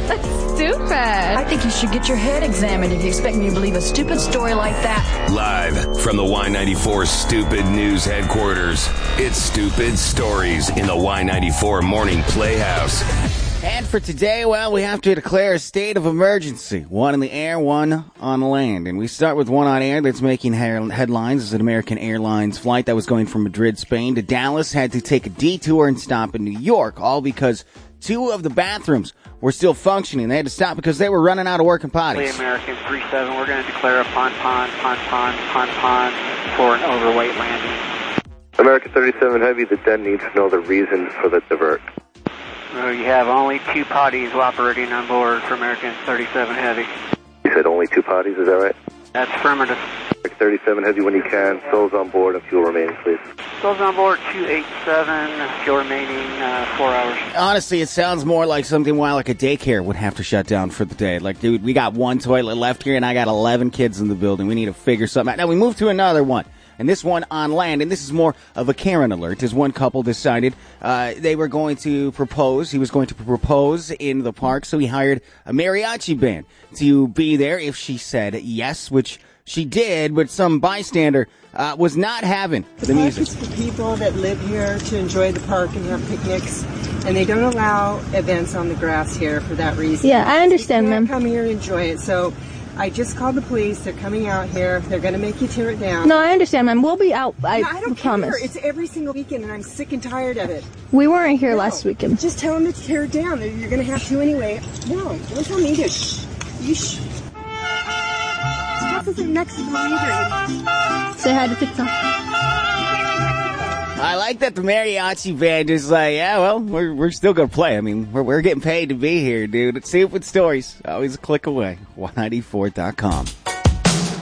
That's stupid. I think you should get your head examined if you expect me to believe a stupid story like that. Live from the Y94 Stupid News headquarters, it's Stupid Stories in the Y94 Morning Playhouse. And for today, well, we have to declare a state of emergency. One in the air, one on land. And we start with one on air that's making headlines. It's an American Airlines flight that was going from Madrid, Spain to Dallas, had to take a detour and stop in New York, all because two of the bathrooms were still functioning. They had to stop because they were running out of working potties. American 37, we're going to declare a pon for an overweight landing. American 37 Heavy, the den needs to know the reason for the divert. You have only two potties operating on board for American 37 Heavy. You said only two potties, is that right? That's affirmative. American 37 Heavy, when you can, souls on board and fuel remaining, please. Souls on board 287, fuel remaining 4 hours. Honestly, it sounds more like something like a daycare would have to shut down for the day. Like, dude, we got one toilet left here and I got 11 kids in the building. We need to figure something out. Now we move to another one. And this one on land, and this is more of a Karen alert, as one couple decided they were going to propose. He was going to propose in the park, so he hired a mariachi band to be there if she said yes, which she did, but some bystander was not having the music. It's for people that live here to enjoy the park and have picnics, and they don't allow events on the grass here for that reason. Yeah, I understand, ma'am. Come here and enjoy it, so I just called the police. They're coming out here. They're going to make you tear it down. No, I understand, ma'am. We'll be out. I don't promise. care. It's every single weekend, and I'm sick and tired of it. We weren't here last weekend. Just tell them to tear it down. You're going to have to anyway. No, don't tell me to shh. You shh. Stuff isn't next to either. Say hi to TikTok. I like that the mariachi band is like, yeah, well, we're still going to play. I mean, we're getting paid to be here, dude. Stupid Stories. Always a click away. Y94.com.